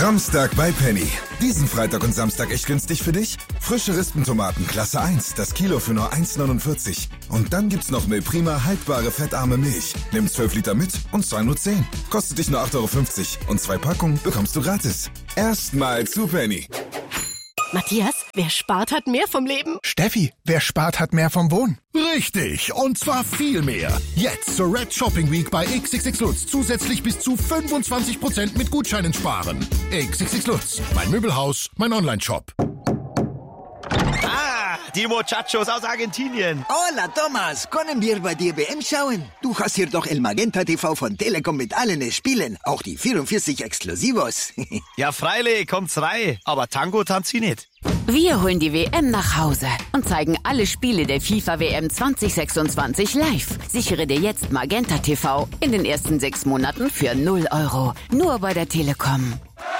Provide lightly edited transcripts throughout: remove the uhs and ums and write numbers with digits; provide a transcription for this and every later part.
Samstag bei Penny. Diesen Freitag und Samstag echt günstig für dich? Frische Rispentomaten Klasse 1, das Kilo für nur 1,49. Und dann gibt's noch Milprima haltbare fettarme Milch. Nimm 12 Liter mit und zahl nur 10. Kostet dich nur 8,50 € und 2 Packungen bekommst du gratis. Erstmal zu Penny. Matthias, wer spart, hat mehr vom Leben. Steffi, wer spart, hat mehr vom Wohnen. Richtig, und zwar viel mehr. Jetzt zur Red Shopping Week bei XXX Lutz zusätzlich bis zu 25% mit Gutscheinen sparen. XXX Lutz, mein Möbelhaus, mein Online-Shop. Die Muchachos aus Argentinien. Hola, Thomas. Können wir bei dir WM schauen? Du hast hier doch El Magenta TV von Telekom mit allen Spielen. Auch die 44 Exklusivos. Ja, freilich, kommt's rein. Aber Tango tanzt sie nicht. Wir holen die WM nach Hause und zeigen alle Spiele der FIFA-WM 2026 live. Sichere dir jetzt Magenta TV in den ersten 6 Monaten für 0 €. Nur bei der Telekom.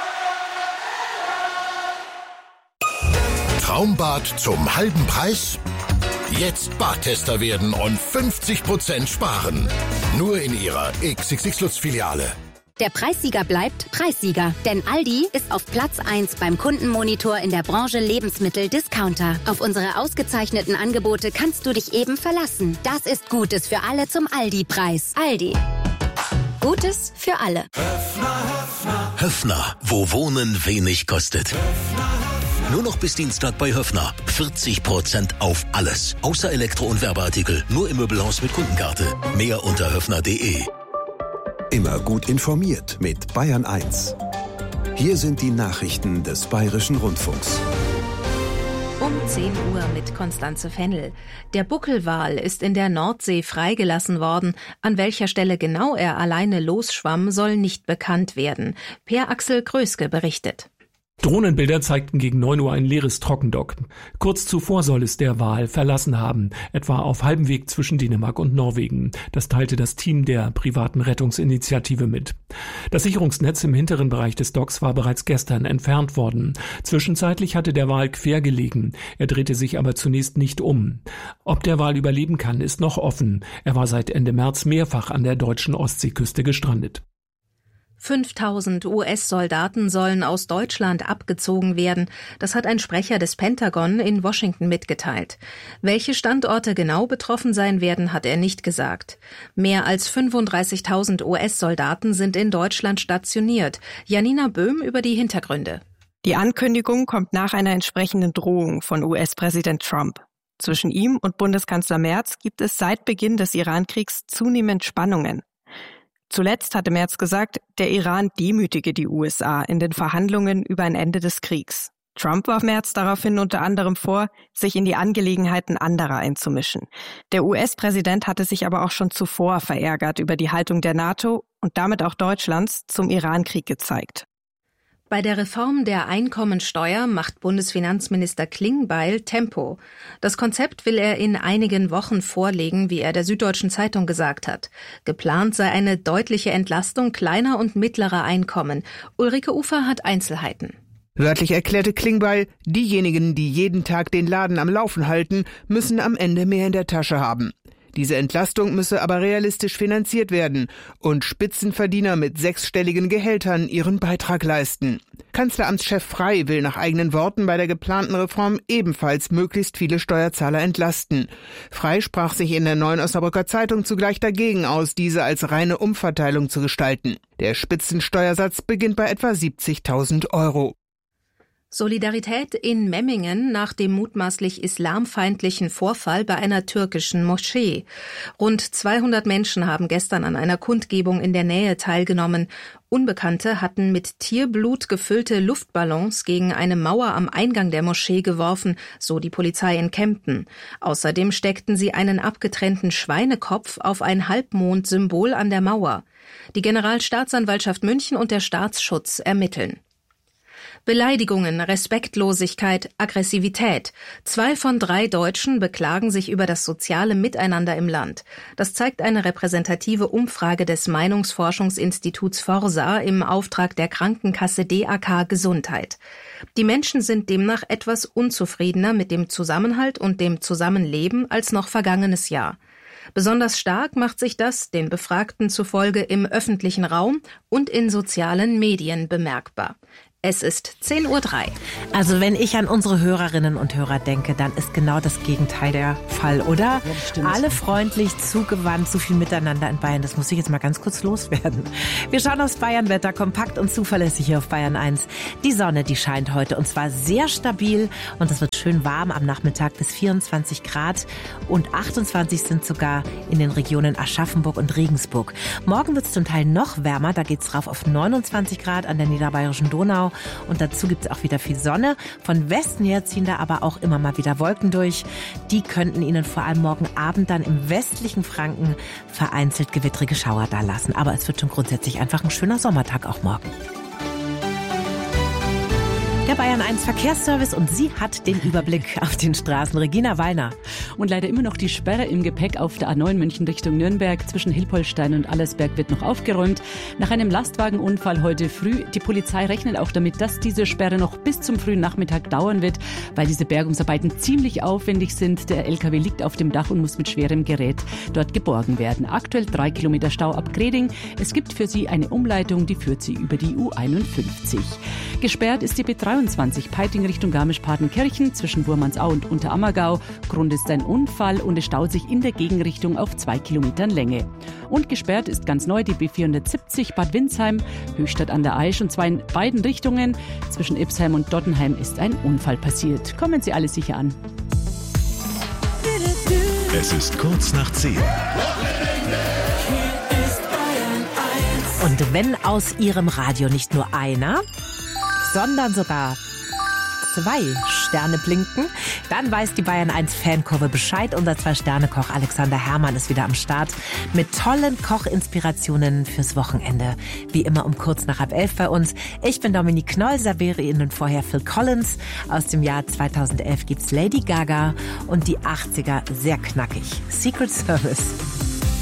Traumbad zum halben Preis? Jetzt Badtester werden und 50% sparen. Nur in Ihrer XXX Lutz Filiale. Der Preissieger bleibt Preissieger, denn Aldi ist auf Platz 1 beim Kundenmonitor in der Branche Lebensmittel-Discounter. Auf unsere ausgezeichneten Angebote kannst du dich eben verlassen. Das ist Gutes für alle zum Aldi-Preis. Aldi. Gutes für alle. Höffner, wo Wohnen wenig kostet. Nur noch bis Dienstag bei Höffner. 40% auf alles. Außer Elektro- und Werbeartikel. Nur im Möbelhaus mit Kundenkarte. Mehr unter höffner.de. Immer gut informiert mit Bayern 1. Hier sind die Nachrichten des Bayerischen Rundfunks. Um 10 Uhr mit Konstanze Fennel. Der Buckelwal ist in der Nordsee freigelassen worden. An welcher Stelle genau er alleine losschwamm, soll nicht bekannt werden. Per Axel Gröske berichtet. Drohnenbilder zeigten gegen 9 Uhr ein leeres Trockendock. Kurz zuvor soll es der Wal verlassen haben, etwa auf halbem Weg zwischen Dänemark und Norwegen. Das teilte das Team der privaten Rettungsinitiative mit. Das Sicherungsnetz im hinteren Bereich des Docks war bereits gestern entfernt worden. Zwischenzeitlich hatte der Wal quer gelegen. Er drehte sich aber zunächst nicht um. Ob der Wal überleben kann, ist noch offen. Er war seit Ende März mehrfach an der deutschen Ostseeküste gestrandet. 5.000 US-Soldaten sollen aus Deutschland abgezogen werden. Das hat ein Sprecher des Pentagon in Washington mitgeteilt. Welche Standorte genau betroffen sein werden, hat er nicht gesagt. Mehr als 35.000 US-Soldaten sind in Deutschland stationiert. Janina Böhm über die Hintergründe. Die Ankündigung kommt nach einer entsprechenden Drohung von US-Präsident Trump. Zwischen ihm und Bundeskanzler Merz gibt es seit Beginn des Iran-Kriegs zunehmend Spannungen. Zuletzt hatte Merz gesagt, der Iran demütige die USA in den Verhandlungen über ein Ende des Kriegs. Trump warf Merz daraufhin unter anderem vor, sich in die Angelegenheiten anderer einzumischen. Der US-Präsident hatte sich aber auch schon zuvor verärgert über die Haltung der NATO und damit auch Deutschlands zum Iran-Krieg gezeigt. Bei der Reform der Einkommensteuer macht Bundesfinanzminister Klingbeil Tempo. Das Konzept will er in einigen Wochen vorlegen, wie er der Süddeutschen Zeitung gesagt hat. Geplant sei eine deutliche Entlastung kleiner und mittlerer Einkommen. Ulrike Ufer hat Einzelheiten. Wörtlich erklärte Klingbeil, diejenigen, die jeden Tag den Laden am Laufen halten, müssen am Ende mehr in der Tasche haben. Diese Entlastung müsse aber realistisch finanziert werden und Spitzenverdiener mit 6-stelligen Gehältern ihren Beitrag leisten. Kanzleramtschef Frey will nach eigenen Worten bei der geplanten Reform ebenfalls möglichst viele Steuerzahler entlasten. Frey sprach sich in der Neuen Osnabrücker Zeitung zugleich dagegen aus, diese als reine Umverteilung zu gestalten. Der Spitzensteuersatz beginnt bei etwa 70.000 €. Solidarität in Memmingen nach dem mutmaßlich islamfeindlichen Vorfall bei einer türkischen Moschee. Rund 200 Menschen haben gestern an einer Kundgebung in der Nähe teilgenommen. Unbekannte hatten mit Tierblut gefüllte Luftballons gegen eine Mauer am Eingang der Moschee geworfen, so die Polizei in Kempten. Außerdem steckten sie einen abgetrennten Schweinekopf auf ein Halbmond-Symbol an der Mauer. Die Generalstaatsanwaltschaft München und der Staatsschutz ermitteln. Beleidigungen, Respektlosigkeit, Aggressivität. 2 von 3 Deutschen beklagen sich über das soziale Miteinander im Land. Das zeigt eine repräsentative Umfrage des Meinungsforschungsinstituts Forsa im Auftrag der Krankenkasse DAK Gesundheit. Die Menschen sind demnach etwas unzufriedener mit dem Zusammenhalt und dem Zusammenleben als noch vergangenes Jahr. Besonders stark macht sich das, den Befragten zufolge, im öffentlichen Raum und in sozialen Medien bemerkbar. Es ist 10:03 Uhr. Also wenn ich an unsere Hörerinnen und Hörer denke, dann ist genau das Gegenteil der Fall, oder? Ja, alle freundlich, zugewandt, so viel miteinander in Bayern. Das muss ich jetzt mal ganz kurz loswerden. Wir schauen aufs Bayernwetter, kompakt und zuverlässig hier auf Bayern 1. Die Sonne, die scheint heute und zwar sehr stabil und es wird schön warm am Nachmittag bis 24 Grad und 28 sind sogar in den Regionen Aschaffenburg und Regensburg. Morgen wird es zum Teil noch wärmer, da geht's rauf auf 29 Grad an der niederbayerischen Donau. Und dazu gibt es auch wieder viel Sonne. Von Westen her ziehen da aber auch immer mal wieder Wolken durch. Die könnten Ihnen vor allem morgen Abend dann im westlichen Franken vereinzelt gewittrige Schauer da lassen. Aber es wird schon grundsätzlich einfach ein schöner Sommertag auch morgen. Der Bayern 1 Verkehrsservice und sie hat den Überblick auf den Straßen. Regina Wallner. Und leider immer noch die Sperre im Gepäck auf der A9 München Richtung Nürnberg. Zwischen Hilpoltstein und Allersberg wird noch aufgeräumt. Nach einem Lastwagenunfall heute früh. Die Polizei rechnet auch damit, dass diese Sperre noch bis zum frühen Nachmittag dauern wird, weil diese Bergungsarbeiten ziemlich aufwendig sind. Der LKW liegt auf dem Dach und muss mit schwerem Gerät dort geborgen werden. Aktuell 3 Kilometer Stau ab Greding. Es gibt für sie eine Umleitung, die führt sie über die U51. Gesperrt ist die B23 Peiting Richtung Garmisch-Partenkirchen zwischen Wurmansau und Unterammergau. Grund ist ein Unfall und es staut sich in der Gegenrichtung auf 2 Kilometern Länge. Und gesperrt ist ganz neu die B470 Bad Windsheim, Höchstadt an der Aisch und zwar in beiden Richtungen. Zwischen Ipsheim und Dottenheim ist ein Unfall passiert. Kommen Sie alle sicher an. Es ist kurz nach 10. Und wenn aus Ihrem Radio nicht nur einer, sondern sogar 2 Sterne blinken, dann weiß die Bayern 1 Fankurve Bescheid. Unser 2-Sterne-Koch Alexander Herrmann ist wieder am Start mit tollen Kochinspirationen fürs Wochenende. Wie immer um kurz nach 10:30 bei uns. Ich bin Dominique Knoll, serviere Ihnen vorher Phil Collins. Aus dem Jahr 2011 gibt's Lady Gaga und die 80er sehr knackig. Secret Service.